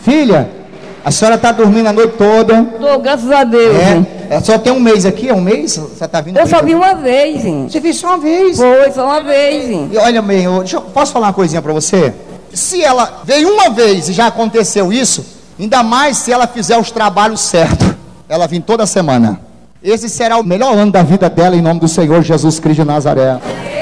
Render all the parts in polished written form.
Filha, a senhora está dormindo a noite toda? Tô, graças a Deus. Só tem um mês aqui, é um mês? Você tá vindo? Eu só vi uma vez, hein? Você viu só uma vez? Foi, só uma vez, hein? E olha, bem, posso falar uma coisinha para você? Se ela veio uma vez e já aconteceu isso, ainda mais se ela fizer os trabalhos certos, ela vem toda semana. Esse será o melhor ano da vida dela, em nome do Senhor Jesus Cristo de Nazaré.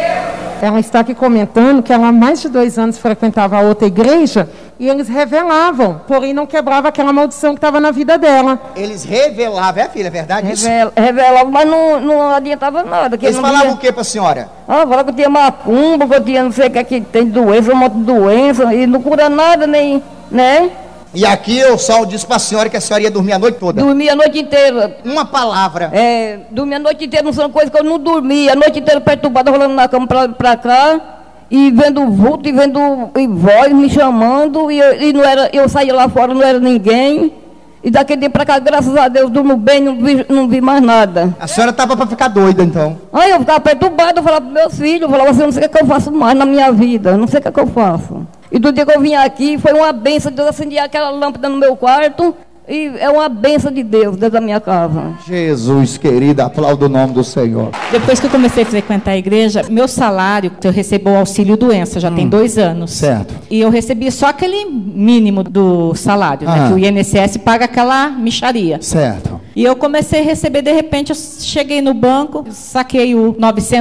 Ela está aqui comentando que ela há mais de 2 anos frequentava a outra igreja e eles revelavam, porém não quebrava aquela maldição que estava na vida dela. Eles revelavam, filha, é verdade isso? Revelavam, mas não adiantava nada. Eles falavam o que para a senhora? Falavam que eu tinha macumba, que eu tinha não sei o que tem doença, um monte de doença, e não cura nada, nem, né? E aqui o sol disse para a senhora que a senhora ia dormir a noite toda. Dormia a noite inteira. Uma palavra. Dormia a noite inteira, não são coisas que eu não dormia. A noite inteira perturbada, rolando na cama pra cá, e vendo vulto, e vendo voz me chamando, e não era, eu saía lá fora, não era ninguém. E daquele dia pra cá, graças a Deus, durmo bem, não vi mais nada. A senhora estava para ficar doida, então? Aí eu ficava perturbada, eu falava para meus filhos, eu falava assim, eu não sei o que eu faço mais na minha vida, eu não sei o que eu faço. E do dia que eu vim aqui, foi uma bênção, Deus acendia aquela lâmpada no meu quarto, e é uma bênção de Deus dentro da minha casa. Jesus, querida, aplauda o nome do Senhor. Depois que eu comecei a frequentar a igreja, meu salário, eu recebo o auxílio doença, já tem 2 anos. Certo. E eu recebi só aquele mínimo do salário, né, que o INSS paga aquela mixaria. Certo. E eu comecei a receber, de repente, eu cheguei no banco, saquei o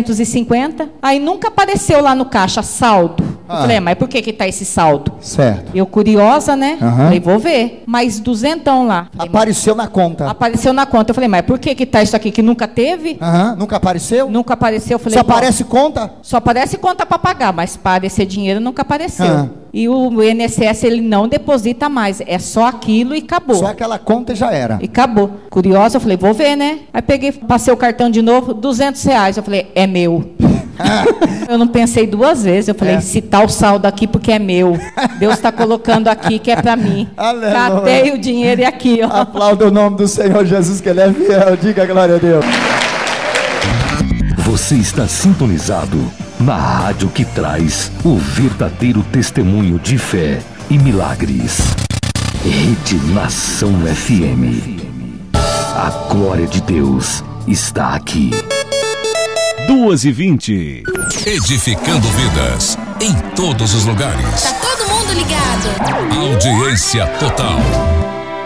950, aí nunca apareceu lá no caixa saldo. Eu falei, mas por que está esse saldo? Certo. Eu curiosa, né? Falei, vou ver. Mais 200 lá. Apareceu na conta. Apareceu na conta. Eu falei, mas por que está isso aqui que nunca teve? Nunca apareceu? Nunca apareceu. Eu falei, só aparece conta? Só aparece conta para pagar, mas para aparecer dinheiro nunca apareceu. E o INSS, ele não deposita mais. É só aquilo e acabou. Só aquela conta e já era. E acabou. Curiosa, eu falei, vou ver, né? Aí peguei, passei o cartão de novo, R$200. Eu falei, é meu. Eu não pensei 2 vezes. Eu falei, se tá o saldo aqui porque é meu. Deus está colocando aqui que é para mim. Catei o dinheiro e aqui, ó. Aplauda o nome do Senhor Jesus, que Ele é fiel. Diga glória a Deus. Você está sintonizado na rádio que traz o verdadeiro testemunho de fé e milagres. Rede Nação FM. A glória de Deus está aqui. 2h20. Edificando vidas em todos os lugares. Tá todo mundo ligado. Audiência total.